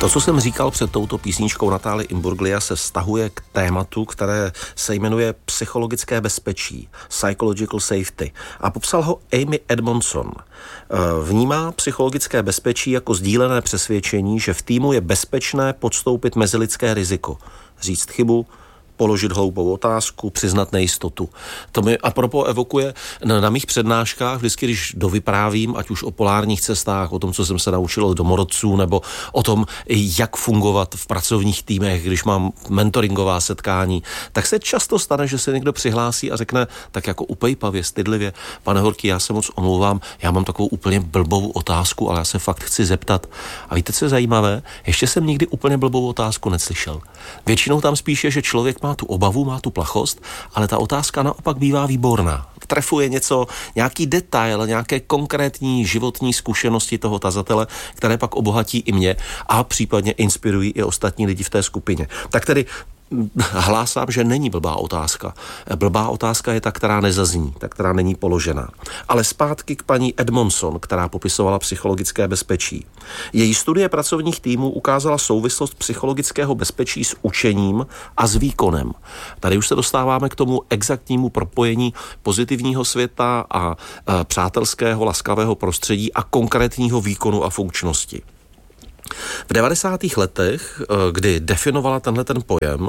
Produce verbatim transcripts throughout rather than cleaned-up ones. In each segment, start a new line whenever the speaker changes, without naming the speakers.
To, co jsem říkal před touto písničkou Natalie Imbruglia, se vztahuje k tématu, které se jmenuje psychologické bezpečí, psychological safety. A popsal ho Amy Edmondson. Vnímá psychologické bezpečí jako sdílené přesvědčení, že v týmu je bezpečné podstoupit mezilidské riziko, říct chybu, položit hloupou otázku, přiznat nejistotu. To mi apropo evokuje na, na mých přednáškách, vždycky, když dovyprávím, ať už o polárních cestách, o tom, co jsem se naučil od domorodců, nebo o tom, jak fungovat v pracovních týmech, když mám mentoringová setkání, tak se často stane, že se někdo přihlásí a řekne tak jako upejpavě, stydlivě: pane Horký, já se moc omlouvám, já mám takovou úplně blbou otázku, ale já se fakt chci zeptat. A víte, co je zajímavé? Ještě jsem nikdy úplně blbou otázku neslyšel. Většinou tam spíše, že člověk má tu obavu, má tu plachost, ale ta otázka naopak bývá výborná. Trefuje něco, nějaký detail, nějaké konkrétní životní zkušenosti toho tazatele, které pak obohatí i mě a případně inspirují i ostatní lidi v té skupině. Tak tedy hlásám, že není blbá otázka. Blbá otázka je ta, která nezazní, ta, která není položená. Ale zpátky k paní Edmondson, která popisovala psychologické bezpečí. Její studie pracovních týmů ukázala souvislost psychologického bezpečí s učením a s výkonem. Tady už se dostáváme k tomu exaktnímu propojení pozitivního světa a přátelského, laskavého prostředí a konkrétního výkonu a funkčnosti. V devadesátých letech, kdy definovala tenhle ten pojem,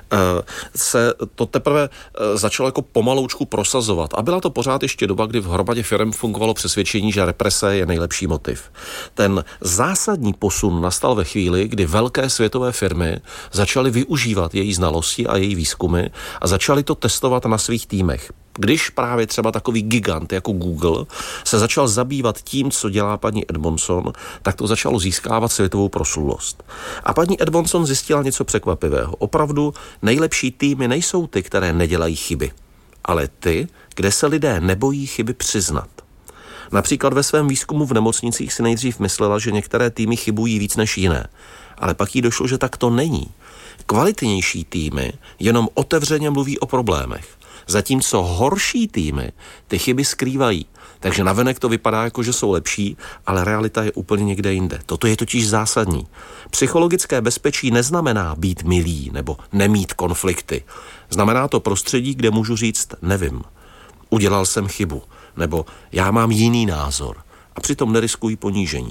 se to teprve začalo jako pomaloučku prosazovat. A byla to pořád ještě doba, kdy v hromadě firem fungovalo přesvědčení, že represe je nejlepší motiv. Ten zásadní posun nastal ve chvíli, kdy velké světové firmy začaly využívat její znalosti a její výzkumy a začaly to testovat na svých týmech. Když právě třeba takový gigant jako Google se začal zabývat tím, co dělá paní Edmondson, tak to začalo získávat světovou proslulost. A paní Edmondson zjistila něco překvapivého. Opravdu nejlepší týmy nejsou ty, které nedělají chyby, ale ty, kde se lidé nebojí chyby přiznat. Například ve svém výzkumu v nemocnicích si nejdřív myslela, že některé týmy chybují víc než jiné, ale pak jí došlo, že tak to není. Kvalitnější týmy jenom otevřeně mluví o problémech, zatímco horší týmy ty chyby skrývají. Takže navenek to vypadá jako, že jsou lepší, ale realita je úplně někde jinde. Toto je totiž zásadní. Psychologické bezpečí neznamená být milý nebo nemít konflikty. Znamená to prostředí, kde můžu říct nevím, udělal jsem chybu, nebo já mám jiný názor a přitom neriskuji ponížení.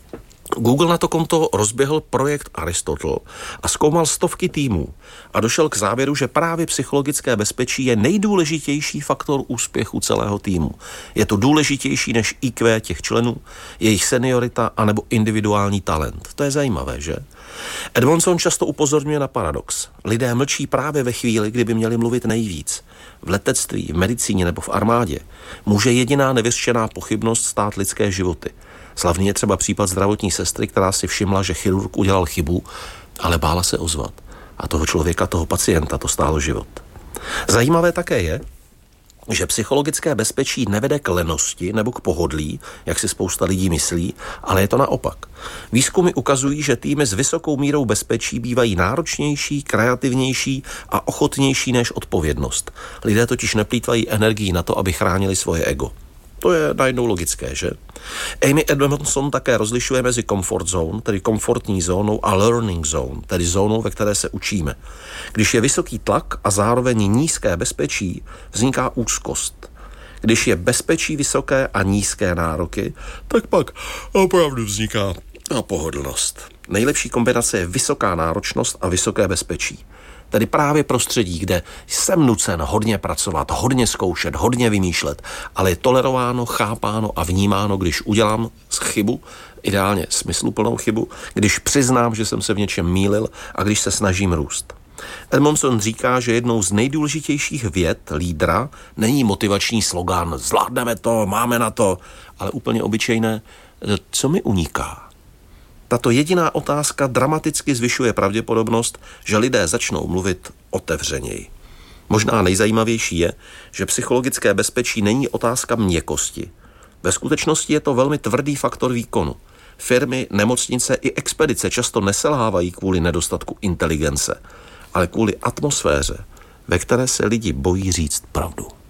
Google na to konto rozběhl projekt Aristotle a zkoumal stovky týmů a došel k závěru, že právě psychologické bezpečí je nejdůležitější faktor úspěchu celého týmu. Je to důležitější než í kvé těch členů, jejich seniorita anebo individuální talent. To je zajímavé, že? Edmondson často upozorňuje na paradox. Lidé mlčí právě ve chvíli, kdyby měli mluvit nejvíc. V letectví, v medicíně nebo v armádě může jediná nevyřčená pochybnost stát lidské životy. Slavný je třeba případ zdravotní sestry, která si všimla, že chirurg udělal chybu, ale bála se ozvat. A toho člověka, toho pacienta, to stálo život. Zajímavé také je, že psychologické bezpečí nevede k lenosti nebo k pohodlí, jak si spousta lidí myslí, ale je to naopak. Výzkumy ukazují, že týmy s vysokou mírou bezpečí bývají náročnější, kreativnější a ochotnější než odpovědnost. Lidé totiž neplýtvají energií na to, aby chránili svoje ego. To je najednou logické, že? Amy Edmondson také rozlišuje mezi comfort zone, tedy komfortní zónou, a learning zone, tedy zónou, ve které se učíme. Když je vysoký tlak a zároveň nízké bezpečí, vzniká úzkost. Když je bezpečí vysoké a nízké nároky, tak pak opravdu vzniká pohodlnost. Nejlepší kombinace je vysoká náročnost a vysoké bezpečí. Tedy právě prostředí, kde jsem nucen hodně pracovat, hodně zkoušet, hodně vymýšlet, ale je tolerováno, chápáno a vnímáno, když udělám chybu, ideálně smysluplnou chybu, když přiznám, že jsem se v něčem mýlil a když se snažím růst. Edmondson říká, že jednou z nejdůležitějších vět lídra není motivační slogan zvládneme to, máme na to, ale úplně obyčejné, co mi uniká. Tato jediná otázka dramaticky zvyšuje pravděpodobnost, že lidé začnou mluvit otevřeněji. Možná nejzajímavější je, že psychologické bezpečí není otázka měkkosti. Ve skutečnosti je to velmi tvrdý faktor výkonu. Firmy, nemocnice i expedice často neselhávají kvůli nedostatku inteligence, ale kvůli atmosféře, ve které se lidi bojí říct pravdu.